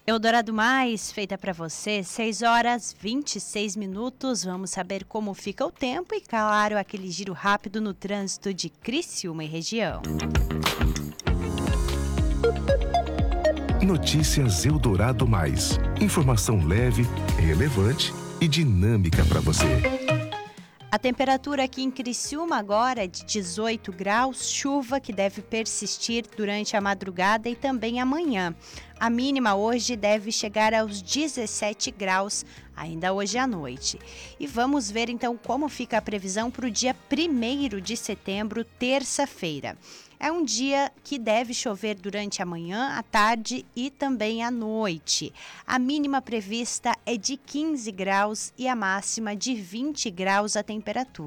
Eldorado Mais, feita para você, 6h26. Vamos saber como fica o tempo e, claro, aquele giro rápido no trânsito de Criciúma e região. Notícias Eldorado Mais. Informação leve, relevante e dinâmica para você. A temperatura aqui em Criciúma agora é de 18 graus, chuva que deve persistir durante a madrugada e também amanhã. A mínima hoje deve chegar aos 17 graus, ainda hoje à noite. E vamos ver então como fica a previsão para o dia 1º de setembro, terça-feira. É um dia que deve chover durante a manhã, a tarde e também à noite. A mínima prevista é de 15 graus e a máxima de 20 graus a temperatura.